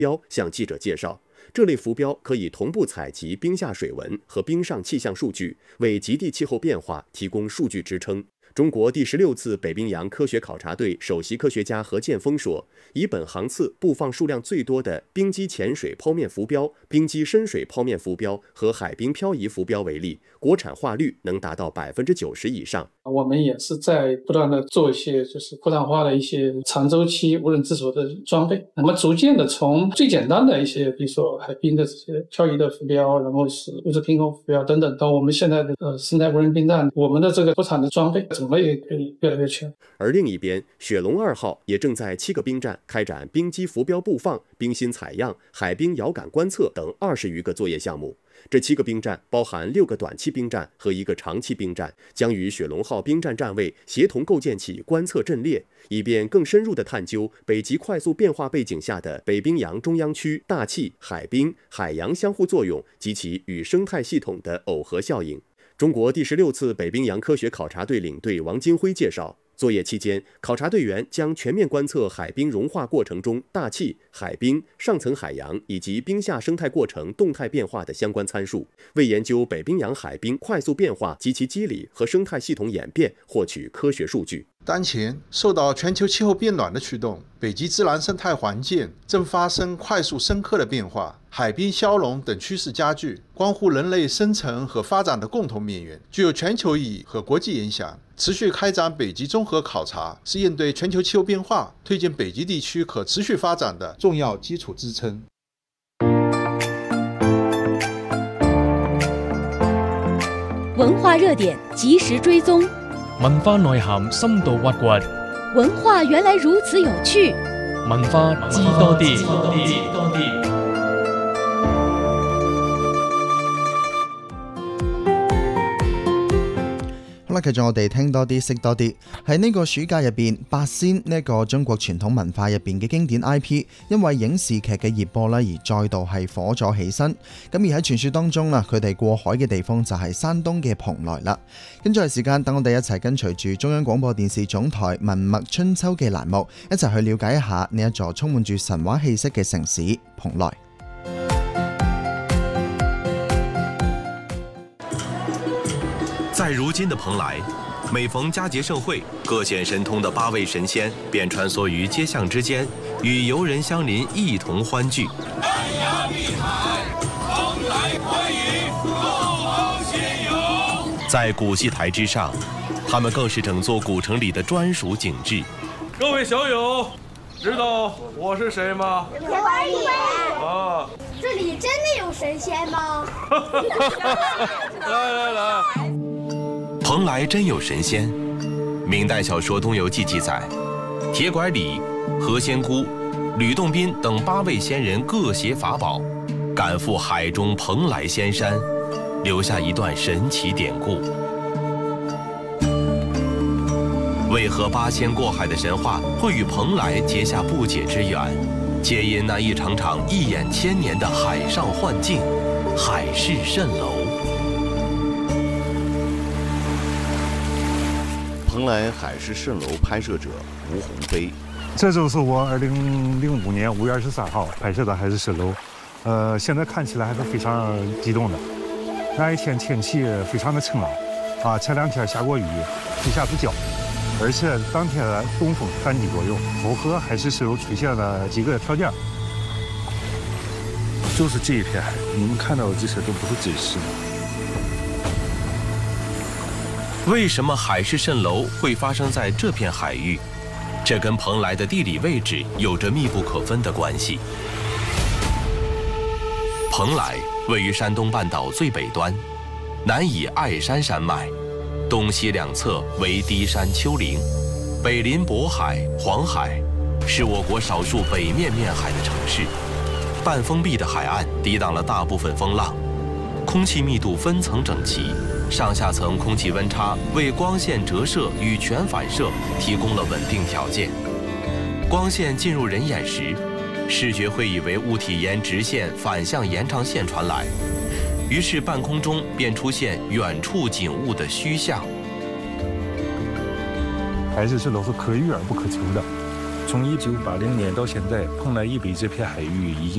标向记者介绍，这类浮标可以同步采集冰下水文和冰上气象数据，为极地气候变化提供数据支撑。中国第16次北冰洋科学考察队首席科学家何建峰说，以本航次布放数量最多的冰基潜水剖面浮标、冰基深水剖面浮标和海冰漂移浮标为例，国产化率能达到90%以上。 我们也是在不断的做一些国产化的一些长周期无人自主的装备。我们逐渐的从最简单的一些，比如说海冰的这些漂移的浮标，然后是物质凭空浮标等等，到我们现在的生态无人冰站，我们的这个国产的装备种类也可以越来越全。 而另一边，雪龙2号也正在7个冰站开展冰基浮标布放、冰芯采样、海冰遥感观测等20余个作业项目。这7个冰站包含6个短期冰站和1个长期冰站，将与雪龙号冰站站位协同构建起观测阵列，以便更深入地探究北极快速变化背景下的北冰洋中央区大气、海冰、海洋相互作用及其与生态系统的耦合效应。中国第16次北冰洋科学考察队领队王金辉介绍，作业期间，考察队员将全面观测海冰融化过程中大气、海冰、上层海洋以及冰下生态过程动态变化的相关参数，为研究北冰洋海冰快速变化及其机理和生态系统演变获取科学数据。 当前，受到全球气候变暖的驱动，北极自然生态环境正发生快速深刻的变化，海冰消融等趋势加剧，关乎人类生存和发展的共同命运，具有全球意义和国际影响。持续开展北极综合考察，是应对全球气候变化、推进北极地区可持续发展的重要基础支撑。 文化热点及时追踪， 文化內涵深度挖掘， 文化原來如此有趣， 文化知多啲。 好啦，繼續我哋聽多啲，識多啲。喺呢個暑假入邊，八仙呢一個中國傳統文化入邊嘅經典 IP， 因為影視劇嘅熱播啦，而再度係火咗起身。咁而喺傳說當中啦，佢哋過海嘅地方就係山東嘅蓬萊啦。跟住係時間，等我哋一齊跟隨住中央廣播電視總台文墨春秋嘅欄目，一齊去了解一下呢一座充滿住神話氣息嘅城市蓬萊。 在如今的蓬莱，每逢佳节盛会，各显神通的8位神仙便穿梭于街巷之间，与游人相邻一同欢聚。 山崖碧海，蓬莱欢愉，共好仙游。 在古戏台之上，他们更是整座古城里的专属景致。 各位小友，知道我是谁吗？ 可以啊！ 这里真的有神仙吗？ 来。 蓬莱真有神仙。明代小说《东游记》记载，铁拐李、何仙姑、吕洞宾等8位仙人各携法宝，赶赴海中蓬莱仙山，留下一段神奇典故。为何8仙过海的神话会与蓬莱结下不解之缘？皆因那一场场一眼千年的海上幻境——海市蜃楼。 蓬莱海市蜃楼拍摄者吴鸿飞， 这就是我2005年5月23号拍摄的海市蜃楼。现在看起来还是非常激动的。那一天天气非常的晴朗，啊，前2天下过雨，一下子浇，而且当天的东风3级左右，符合海市蜃楼出现了几个条件。 就是这一片海，你们看到的这些都不是真实的。 为什么海市蜃楼会发生在这片海域？这跟蓬莱的地理位置有着密不可分的关系。蓬莱位于山东半岛最北端，南以爱山山脉，东西两侧为低山丘陵，北临渤海、黄海，是我国少数北面面海的城市。半封闭的海岸抵挡了大部分风浪，空气密度分层整齐，上下层空气温差为光线折射与全反射提供了稳定条件。光线进入人眼时，视觉会以为物体沿直线反向延长线传来，于是半空中便出现远处景物的虚像。 海市蜃楼是可遇而不可求的。 从1980年到现在，蓬莱以北这片海域已经